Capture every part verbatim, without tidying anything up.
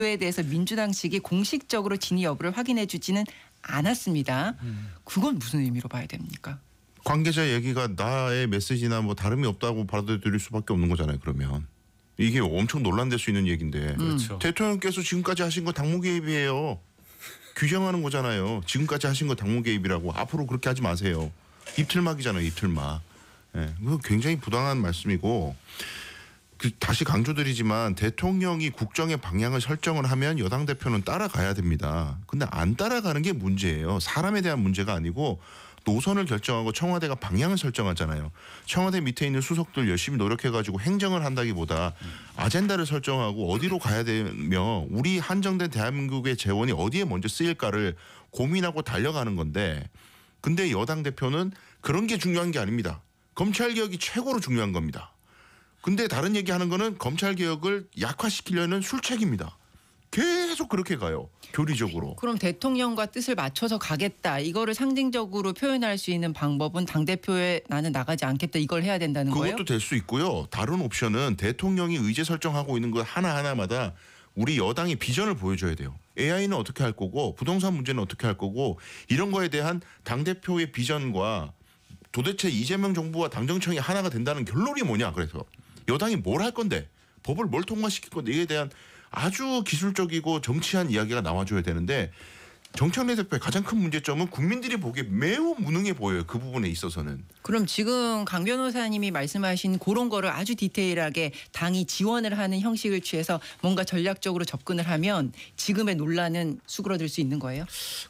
에 대해서 민주당 측이 공식적으로 진위 여부를 확인해 주지는 않았습니다. 음. 그건 무슨 의미로 봐야 됩니까? 관계자 얘기가 나의 메시지나 뭐 다름이 없다고 받아들일 수밖에 없는 거잖아요. 그러면 이게 엄청 논란될 수 있는 얘기인데 그렇죠. 대통령께서 지금까지 하신 거 당무 개입이에요. 규정하는 거잖아요. 지금까지 하신 거 당무 개입이라고. 앞으로 그렇게 하지 마세요. 입틀막이잖아요. 입틀막. 예, 그거 굉장히 부당한 말씀이고 그 다시 강조드리지만 대통령이 국정의 방향을 설정을 하면 여당 대표는 따라가야 됩니다. 근데 안 따라가는 게 문제예요. 사람에 대한 문제가 아니고 노선을 결정하고 청와대가 방향을 설정하잖아요. 청와대 밑에 있는 수석들 열심히 노력해가지고 행정을 한다기보다 아젠다를 설정하고 어디로 가야 되며 우리 한정된 대한민국의 재원이 어디에 먼저 쓰일까를 고민하고 달려가는 건데 근데 여당 대표는 그런 게 중요한 게 아닙니다. 검찰개혁이 최고로 중요한 겁니다. 근데 다른 얘기하는 거는 검찰개혁을 약화시키려는 술책입니다. 계속 그렇게 가요. 교리적으로. 그럼 대통령과 뜻을 맞춰서 가겠다. 이거를 상징적으로 표현할 수 있는 방법은 당대표에 나는 나가지 않겠다. 이걸 해야 된다는 거예요? 그것도 될 수 있고요. 다른 옵션은 대통령이 의제 설정하고 있는 것 하나하나마다 우리 여당이 비전을 보여줘야 돼요. 에이아이는 어떻게 할 거고 부동산 문제는 어떻게 할 거고 이런 거에 대한 당대표의 비전과 도대체 이재명 정부와 당정청이 하나가 된다는 결론이 뭐냐. 그래서 여당이 뭘 할 건데 법을 뭘 통과시킬 건데 이에 대한 아주 기술적이고 정치한 이야기가 나와줘야 되는데 정청래 대표의 가장 큰 문제점은 국민들이 보기에 매우 무능해 보여요. 그 부분에 있어서는. 그럼 지금 강 변호사님이 말씀하신 그런 거를 아주 디테일하게 당이 지원을 하는 형식을 취해서 뭔가 전략적으로 접근을 하면 지금의 논란은 수그러들 수 있는 거예요?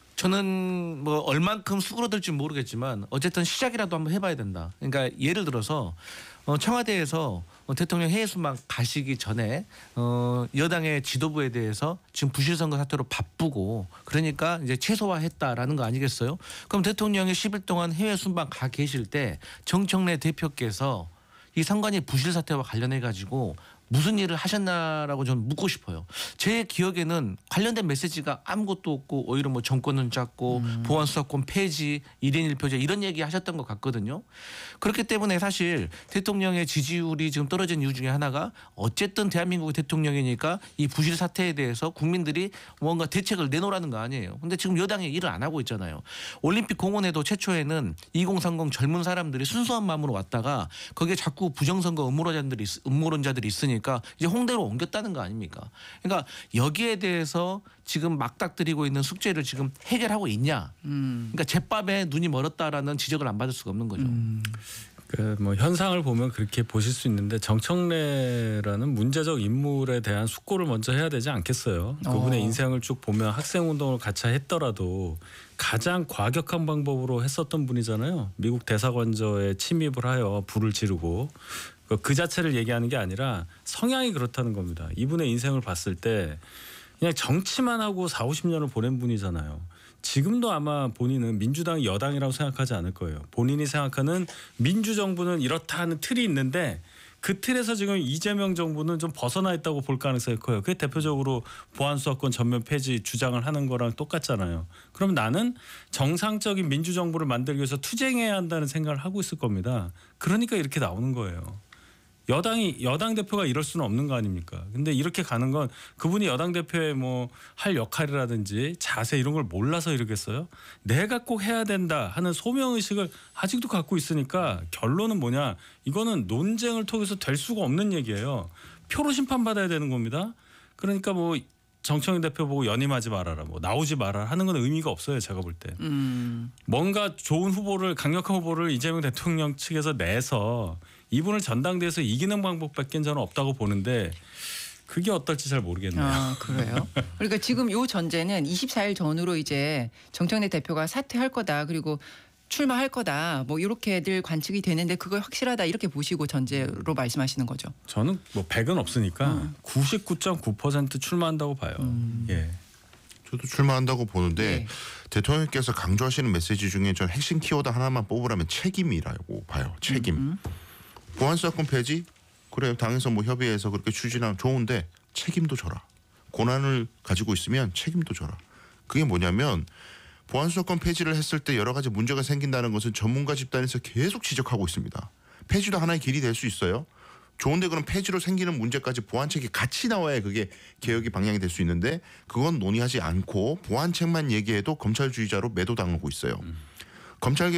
저는 뭐 얼만큼 수그러들지 모르겠지만 어쨌든 시작이라도 한번 해봐야 된다. 그러니까 예를 들어서 어 청와대에서 대통령 해외 순방 가시기 전에 어 여당의 지도부에 대해서 지금 부실선거 사태로 바쁘고 그러니까 이제 최소화했다라는 거 아니겠어요? 그럼 대통령이 십 일 동안 해외 순방 가 계실 때 정청래 대표께서 이 선관위 부실 사태와 관련해 가지고 무슨 일을 하셨나라고 저는 묻고 싶어요. 제 기억에는 관련된 메시지가 아무것도 없고 오히려 뭐 정권은 작고 음. 보안수사권 폐지, 일인 일표제 이런 얘기 하셨던 것 같거든요. 그렇기 때문에 사실 대통령의 지지율이 지금 떨어진 이유 중에 하나가 어쨌든 대한민국의 대통령이니까 이 부실 사태에 대해서 국민들이 뭔가 대책을 내놓으라는 거 아니에요. 근데 지금 여당이 일을 안 하고 있잖아요. 올림픽 공원에도 최초에는 이공삼공 젊은 사람들이 순수한 마음으로 왔다가 거기에 자꾸 부정선거 음모론자들이, 음모론자들이 있으니까 이제 홍대로 옮겼다는 거 아닙니까? 그러니까 여기에 대해서 지금 막닥뜨리고 있는 숙제를 지금 해결하고 있냐? 음. 그러니까 제밥에 눈이 멀었다라는 지적을 안 받을 수가 없는 거죠. 음. 그 뭐 현상을 보면 그렇게 보실 수 있는데 정청래라는 문제적 인물에 대한 숙고를 먼저 해야 되지 않겠어요? 어. 그분의 인생을 쭉 보면 학생운동을 같이 했더라도 가장 과격한 방법으로 했었던 분이잖아요. 미국 대사관저에 침입을 하여 불을 지르고 그 자체를 얘기하는 게 아니라 성향이 그렇다는 겁니다. 이분의 인생을 봤을 때 그냥 정치만 하고 사오십 년을 보낸 분이잖아요. 지금도 아마 본인은 민주당이 여당이라고 생각하지 않을 거예요. 본인이 생각하는 민주정부는 이렇다 하는 틀이 있는데 그 틀에서 지금 이재명 정부는 좀 벗어나 있다고 볼 가능성이 커요. 그게 대표적으로 보안수사권 전면 폐지 주장을 하는 거랑 똑같잖아요. 그럼 나는 정상적인 민주정부를 만들기 위해서 투쟁해야 한다는 생각을 하고 있을 겁니다. 그러니까 이렇게 나오는 거예요. 여당이 여당 대표가 이럴 수는 없는 거 아닙니까? 근데 이렇게 가는 건 그분이 여당 대표의 뭐 할 역할이라든지 자세 이런 걸 몰라서 이러겠어요? 내가 꼭 해야 된다 하는 소명 의식을 아직도 갖고 있으니까 결론은 뭐냐? 이거는 논쟁을 통해서 될 수가 없는 얘기예요. 표로 심판받아야 되는 겁니다. 그러니까 뭐 정청래 대표 보고 연임하지 말아라, 뭐 나오지 말아라 하는 건 의미가 없어요. 제가 볼 때. 음. 뭔가 좋은 후보를 강력한 후보를 이재명 대통령 측에서 내서 이분을 전당대회에서 이기는 방법밖에 저는 없다고 보는데 그게 어떨지 잘 모르겠네요. 아, 그래요? 그러니까 지금 요 전제는 이십사 일 전으로 이제 정청래 대표가 사퇴할 거다. 그리고 출마할 거다. 뭐 이렇게들 관측이 되는데 그걸 확실하다 이렇게 보시고 전제로 말씀하시는 거죠. 저는 뭐 백은 없으니까 음. 구십구 점 구 퍼센트 출마한다고 봐요. 음. 예. 저도 출마한다고 보는데 네. 대통령께서 강조하시는 메시지 중에 전 핵심 키워드 하나만 뽑으라면 책임이라고 봐요. 책임. 음. 보안수사권 폐지? 그래 당에서 뭐 협의해서 그렇게 추진하면 좋은데 책임도 져라. 고난을 가지고 있으면 책임도 져라. 그게 뭐냐면 보안수사권 폐지를 했을 때 여러 가지 문제가 생긴다는 것은 전문가 집단에서 계속 지적하고 있습니다. 폐지도 하나의 길이 될 수 있어요. 좋은데 그럼 폐지로 생기는 문제까지 보완책이 같이 나와야 그게 개혁이 방향이 될 수 있는데 그건 논의하지 않고 보완책만 얘기해도 검찰주의자로 매도당하고 있어요. 검찰